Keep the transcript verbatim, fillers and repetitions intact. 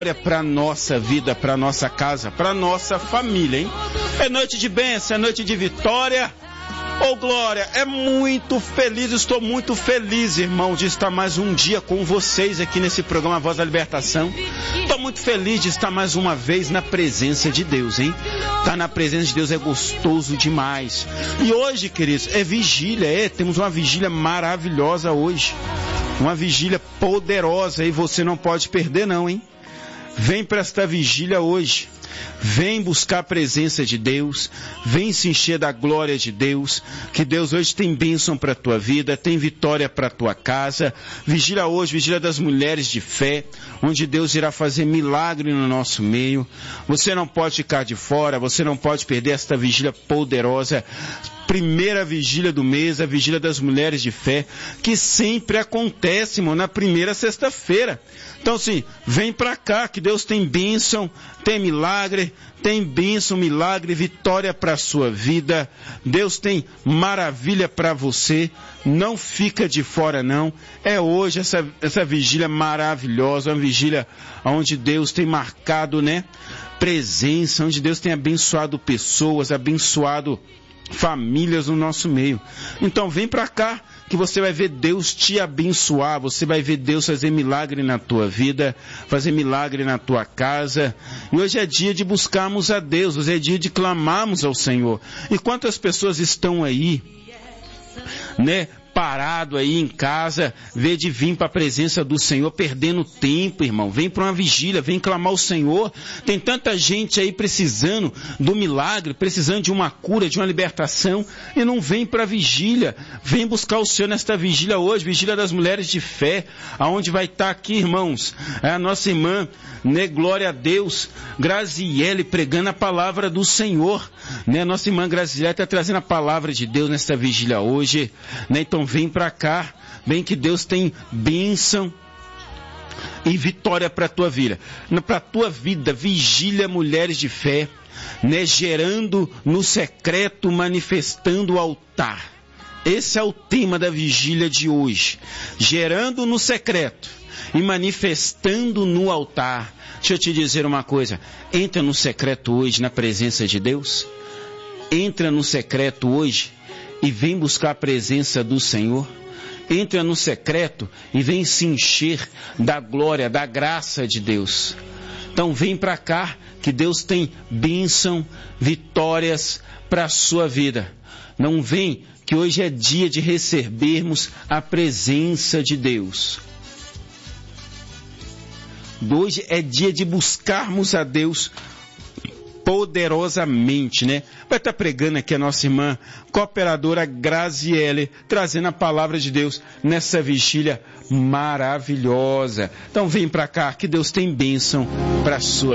para a nossa vida, para a nossa casa, para a nossa família, hein? É noite de bênção, é noite de vitória. Ô, Glória, é muito feliz, estou muito feliz, irmão, de estar mais um dia com vocês aqui nesse programa Voz da Libertação. Estou muito feliz de estar mais uma vez na presença de Deus, hein? Estar na presença de Deus é gostoso demais. E hoje, queridos, é vigília, é, temos uma vigília maravilhosa hoje. Uma vigília poderosa e você não pode perder não, hein? Vem para esta vigília hoje, vem buscar a presença de Deus, vem se encher da glória de Deus, que Deus hoje tem bênção para a tua vida, tem vitória para a tua casa. Vigília hoje, vigília das mulheres de fé, onde Deus irá fazer milagre no nosso meio. Você não pode ficar de fora, você não pode perder esta vigília poderosa. Primeira vigília do mês, a vigília das mulheres de fé, que sempre acontece, irmão, na primeira sexta-feira. Então, assim, vem pra cá, que Deus tem bênção, tem milagre, tem bênção, milagre, vitória para a sua vida. Deus tem maravilha para você. Não fica de fora, não. É hoje essa, essa vigília maravilhosa, uma vigília onde Deus tem marcado, né, presença, onde Deus tem abençoado pessoas, abençoado famílias no nosso meio. Então vem pra cá que você vai ver Deus te abençoar, você vai ver Deus fazer milagre na tua vida, fazer milagre na tua casa. E hoje é dia de buscarmos a Deus, hoje é dia de clamarmos ao Senhor. E quantas pessoas estão aí, né, parado aí em casa, vê de vir para a presença do Senhor, perdendo tempo, irmão. Vem para uma vigília, vem clamar ao Senhor. Tem tanta gente aí precisando do milagre, precisando de uma cura, de uma libertação, e não vem para a vigília. Vem buscar o Senhor nesta vigília hoje, vigília das mulheres de fé, aonde vai estar aqui, irmãos, a nossa irmã, né, glória a Deus, Graziele, pregando a palavra do Senhor, né, nossa irmã Graziele está trazendo a palavra de Deus nesta vigília hoje, né, então vem para cá, vem que Deus tem bênção e vitória para a tua vida, para a tua vida, vigília mulheres de fé, né, gerando no secreto, manifestando o altar. Esse é o tema da vigília de hoje, gerando no secreto e manifestando no altar. Deixa eu te dizer uma coisa, entra no secreto hoje na presença de Deus, entra no secreto hoje e vem buscar a presença do Senhor. Entra no secreto e vem se encher da glória, da graça de Deus. Então vem para cá que Deus tem bênção, vitórias para a sua vida. Não vem que hoje é dia de recebermos a presença de Deus. Hoje é dia de buscarmos a Deus poderosamente, né? Vai estar pregando aqui a nossa irmã cooperadora Graziele, trazendo a palavra de Deus nessa vigília maravilhosa. Então vem para cá que Deus tem bênção para a sua